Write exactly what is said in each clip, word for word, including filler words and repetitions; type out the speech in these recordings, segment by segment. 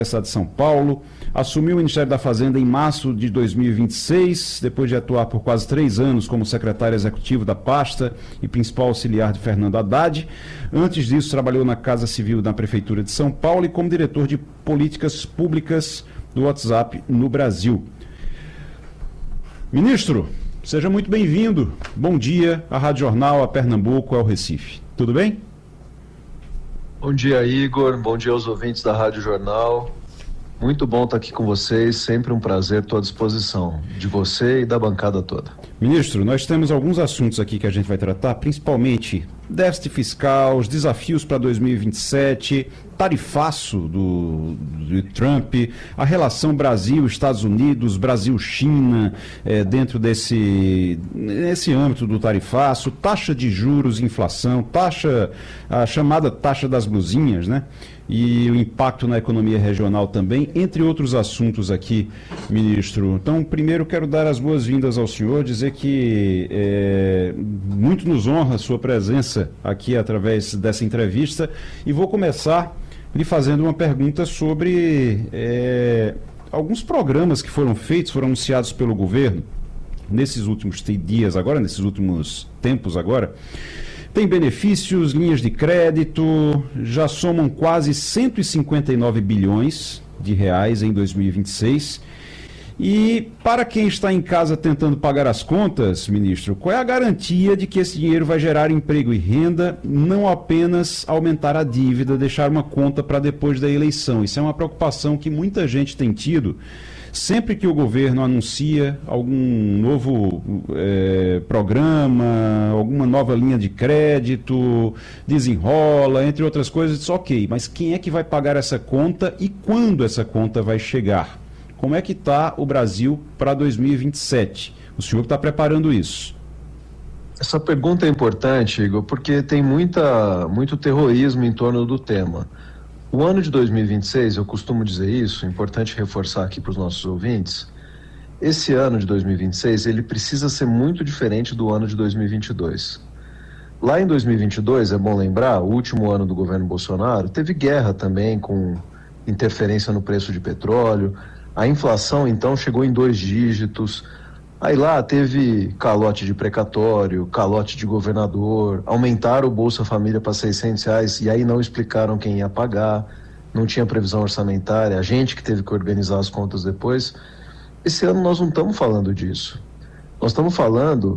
Estado de São Paulo, assumiu o Ministério da Fazenda em março de dois mil e vinte e seis, depois de atuar por quase três anos como secretário executivo da pasta e principal auxiliar de Fernando Haddad. Antes disso, trabalhou na Casa Civil da Prefeitura de São Paulo e como diretor de políticas públicas do WhatsApp no Brasil. Ministro, seja muito bem-vindo. Bom dia à Rádio Jornal, a Pernambuco, ao Recife. Tudo bem? Bom dia, Igor. Bom dia aos ouvintes da Rádio Jornal. Muito bom estar aqui com vocês. Sempre um prazer, estou à disposição de você e da bancada toda. Ministro, nós temos alguns assuntos aqui que a gente vai tratar, principalmente déficit fiscal, os desafios para dois mil e vinte e sete, tarifaço do, do Trump, a relação Brasil-Estados Unidos, Brasil-China, é, dentro desse nesse âmbito do tarifaço, taxa de juros, inflação, taxa, a chamada taxa das blusinhas, né? E o impacto na economia regional também, entre outros assuntos aqui, ministro. Então, primeiro quero dar as boas-vindas ao senhor, dizer que é, muito nos honra a sua presença aqui através dessa entrevista, e vou começar lhe fazendo uma pergunta sobre é, alguns programas que foram feitos, foram anunciados pelo governo nesses últimos dias agora, nesses últimos tempos agora. Tem benefícios, linhas de crédito, já somam quase cento e cinquenta e nove bilhões de reais em dois mil e vinte e seis. E para quem está em casa tentando pagar as contas, ministro, qual é a garantia de que esse dinheiro vai gerar emprego e renda, não apenas aumentar a dívida, deixar uma conta para depois da eleição? Isso é uma preocupação que muita gente tem tido. Sempre que o governo anuncia algum novo é, programa, alguma nova linha de crédito, desenrola, entre outras coisas, diz ok, mas quem é que vai pagar essa conta e quando essa conta vai chegar? Como é que está o Brasil para dois mil e vinte e sete? O senhor está preparando isso? Essa pergunta é importante, Igor, porque tem muita, muito terrorismo em torno do tema. O ano de dois mil e vinte e seis, eu costumo dizer isso, é importante reforçar aqui para os nossos ouvintes, esse ano de dois mil e vinte e seis, ele precisa ser muito diferente do ano de dois mil e vinte e dois. Lá em dois mil e vinte e dois, é bom lembrar, o último ano do governo Bolsonaro, teve guerra também com interferência no preço de petróleo, a inflação então chegou em dois dígitos, aí lá teve calote de precatório, calote de governador, aumentaram o Bolsa Família para seiscentos reais e aí não explicaram quem ia pagar, não tinha previsão orçamentária, a gente que teve que organizar as contas depois. Esse ano nós não estamos falando disso. Nós estamos falando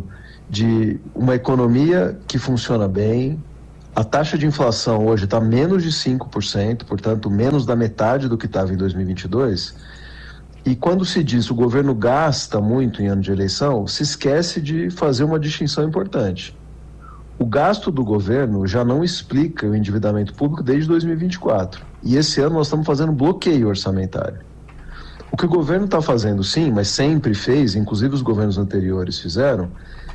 de uma economia que funciona bem, a taxa de inflação hoje está menos de cinco por cento, portanto menos da metade do que estava em dois mil e vinte e dois. E quando se diz que o governo gasta muito em ano de eleição, se esquece de fazer uma distinção importante. O gasto do governo já não explica o endividamento público desde dois mil e vinte e quatro. E esse ano nós estamos fazendo bloqueio orçamentário. O que o governo está fazendo, sim, mas sempre fez, inclusive os governos anteriores fizeram,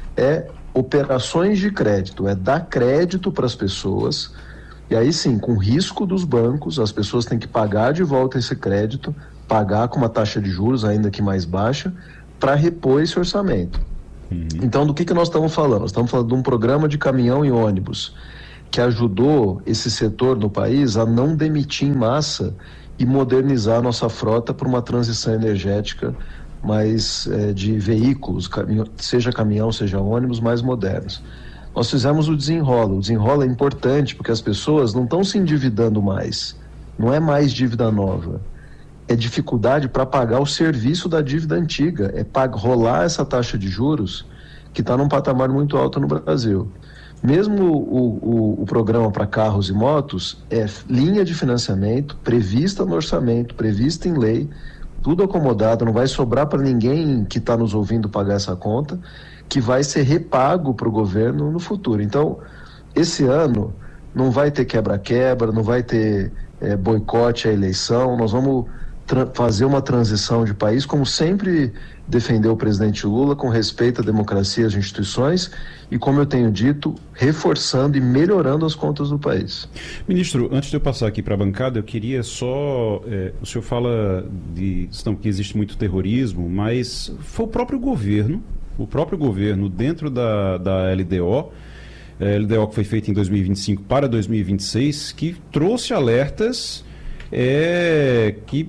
é operações de crédito, é dar crédito para as pessoas, e aí sim, com risco dos bancos, as pessoas têm que pagar de volta esse crédito, pagar com uma taxa de juros ainda que mais baixa, para repor esse orçamento. Uhum. Então, do que, que nós estamos falando? Nós estamos falando de um programa de caminhão e ônibus que ajudou esse setor no país a não demitir em massa e modernizar a nossa frota para uma transição energética mais é, de veículos, caminho, seja caminhão, seja ônibus, mais modernos. Nós fizemos o desenrola. O desenrola é importante porque as pessoas não estão se endividando mais. Não é mais dívida nova. É dificuldade para pagar o serviço da dívida antiga, é para rolar essa taxa de juros que está num patamar muito alto no Brasil. Mesmo o, o, o programa para carros e motos é linha de financiamento prevista no orçamento, prevista em lei, tudo acomodado, não vai sobrar para ninguém que está nos ouvindo pagar essa conta, que vai ser repago para o governo no futuro. Então, esse ano não vai ter quebra-quebra, não vai ter é, boicote à eleição, nós vamos fazer uma transição de país, como sempre defendeu o presidente Lula, com respeito à democracia e às instituições, e como eu tenho dito, reforçando e melhorando as contas do país. Ministro, antes de eu passar aqui para a bancada, eu queria só, é, o senhor fala de, não, que existe muito terrorismo, mas foi o próprio governo, o próprio governo dentro da, da L D O, a L D O que foi feita em dois mil e vinte e cinco para dois mil e vinte e seis, que trouxe alertas é, que